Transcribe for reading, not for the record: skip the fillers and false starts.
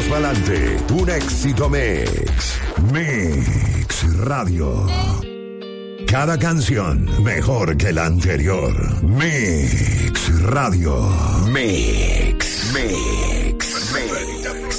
echamos pa'lante. Un éxito mix. Mix Radio. Cada canción mejor que la anterior. Mix Radio. Mix.